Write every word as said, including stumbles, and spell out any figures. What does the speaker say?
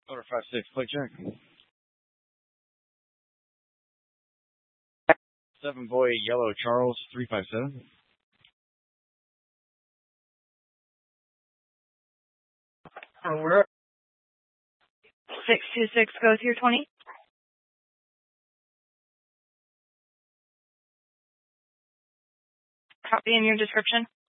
Order five six, plate check. Seven boy yellow Charles three five seven. Over. six two six goes here twenty. Copy in your description.